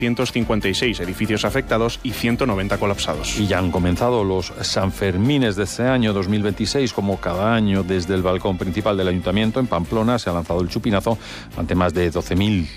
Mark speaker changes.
Speaker 1: 156 edificios afectados y 190 colapsados.
Speaker 2: Y ya han comenzado los Sanfermines de este año 2026, como cada año desde el balcón principal del Ayuntamiento en Pamplona se ha lanzado el chupinazo ante más de 12.000